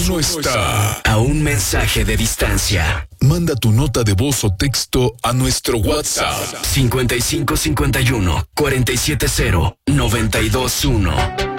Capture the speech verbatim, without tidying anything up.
uno está a un mensaje de distancia. Manda tu nota de voz o texto a nuestro WhatsApp cincuenta y cinco cincuenta y uno cuarenta y siete cero noventa y dos uno.